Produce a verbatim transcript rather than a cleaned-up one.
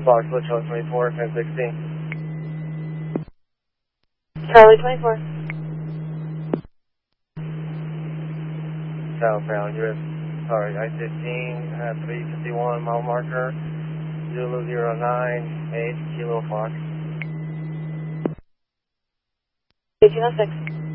Fox, Charlie twenty-four, ten sixteen. Charlie twenty-four. Southbound, U S, sorry, I fifteen, uh, three fifty-one mile marker, Zulu zero nine eight, Kilo Fox. eighteen oh six.